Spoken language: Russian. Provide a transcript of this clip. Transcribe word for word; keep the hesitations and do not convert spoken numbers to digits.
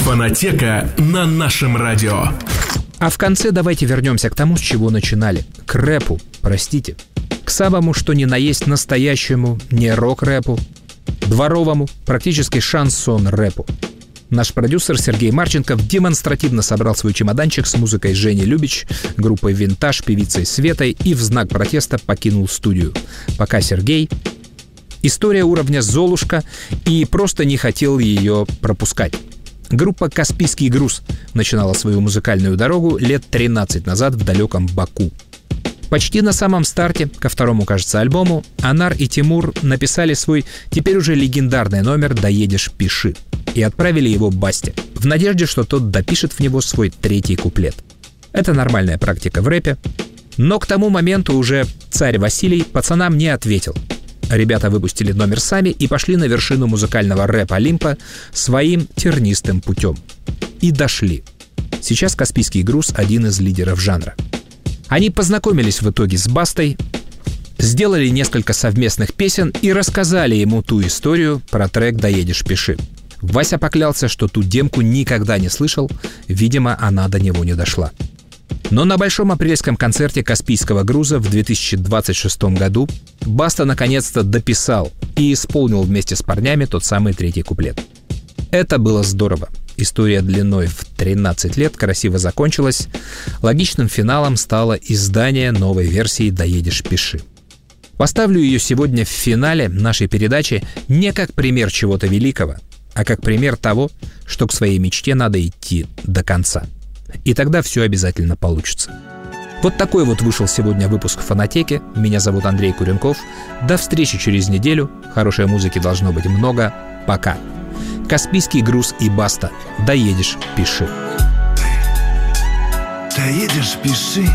Фонотека на нашем радио. А в конце давайте вернемся к тому, с чего начинали. К рэпу, простите. К самому, что ни на есть настоящему не рок-рэпу, дворовому, практически шансон-рэпу. Наш продюсер Сергей Марченков демонстративно собрал свой чемоданчик с музыкой Жени Любич, группой «Винтаж», певицей Светой и в знак протеста покинул студию. Пока Сергей... История уровня «Золушка» и просто не хотел ее пропускать. Группа «Каспийский груз» начинала свою музыкальную дорогу лет тринадцать назад в далеком Баку. Почти на самом старте, ко второму, кажется, альбому, Анар и Тимур написали свой теперь уже легендарный номер «Доедешь, пиши» и отправили его Басте, в надежде, что тот допишет в него свой третий куплет. Это нормальная практика в рэпе. Но к тому моменту уже царь Василий пацанам не ответил. Ребята выпустили номер сами и пошли на вершину музыкального рэп-олимпа своим тернистым путем. И дошли. Сейчас «Каспийский груз» — один из лидеров жанра. Они познакомились в итоге с Бастой, сделали несколько совместных песен и рассказали ему ту историю про трек «Доедешь, пиши». Вася поклялся, что ту демку никогда не слышал, видимо, она до него не дошла. Но на большом апрельском концерте «Каспийского груза» в две тысячи двадцать шестом году Баста наконец-то дописал и исполнил вместе с парнями тот самый третий куплет. Это было здорово. История длиной в тринадцать лет красиво закончилась. Логичным финалом стало издание новой версии «Доедешь, пиши». Поставлю ее сегодня в финале нашей передачи не как пример чего-то великого, а как пример того, что к своей мечте надо идти до конца. И тогда все обязательно получится. Вот такой вот вышел сегодня выпуск «Фонотеки». Меня зовут Андрей Куренков. До встречи через неделю. Хорошей музыки должно быть много. Пока. «Каспийский груз» и Баста. «Доедешь, пиши». Доедешь, пиши.